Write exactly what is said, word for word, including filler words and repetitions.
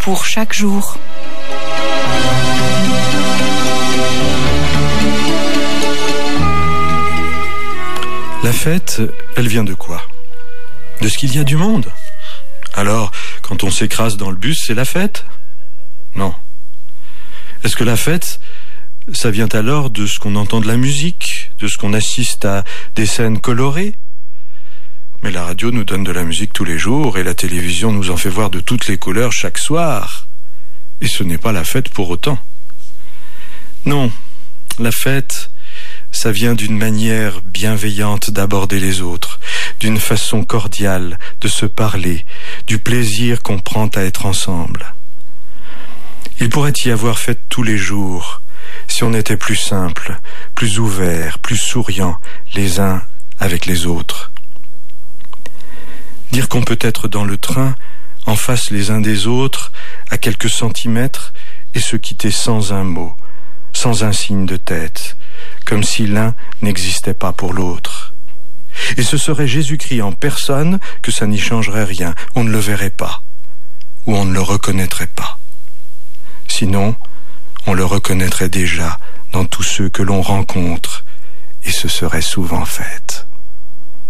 pour chaque jour. La fête, elle vient de quoi? De ce qu'il y a du monde. Alors, quand on s'écrase dans le bus, c'est la fête? Non. Est-ce que la fête, ça vient alors de ce qu'on entend de la musique, de ce qu'on assiste à des scènes colorées? Mais la radio nous donne de la musique tous les jours et la télévision nous en fait voir de toutes les couleurs chaque soir. Et ce n'est pas la fête pour autant. Non, la fête, ça vient d'une manière bienveillante d'aborder les autres, d'une façon cordiale de se parler, du plaisir qu'on prend à être ensemble. Il pourrait y avoir fête tous les jours, si on était plus simple, plus ouvert, plus souriant les uns avec les autres. Dire qu'on peut être dans le train, en face les uns des autres, à quelques centimètres, et se quitter sans un mot, sans un signe de tête, comme si l'un n'existait pas pour l'autre. Et ce serait Jésus-Christ en personne que ça n'y changerait rien, on ne le verrait pas, ou on ne le reconnaîtrait pas. Sinon, on le reconnaîtrait déjà dans tous ceux que l'on rencontre, et ce serait souvent fête.